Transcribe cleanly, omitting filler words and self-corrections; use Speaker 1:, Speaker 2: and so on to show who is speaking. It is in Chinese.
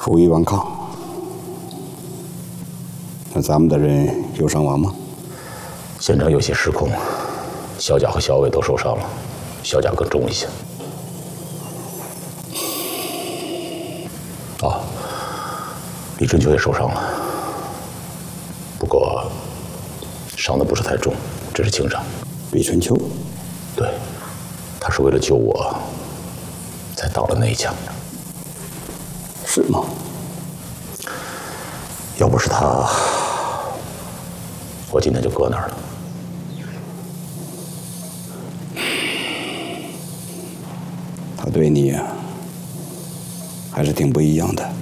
Speaker 1: 负隅顽抗。那咱们的人有伤亡吗？
Speaker 2: 现场有些失控，小甲和小伟都受伤了，小甲更重一些。啊，李春秋也受伤了，不过伤的不是太重，只是轻伤。
Speaker 1: 李春秋？
Speaker 2: 对，他是为了救我才挡了那一枪。
Speaker 1: 是吗？
Speaker 2: 要不是他，我今天就搁那儿了。
Speaker 1: 他对你还是挺不一样的。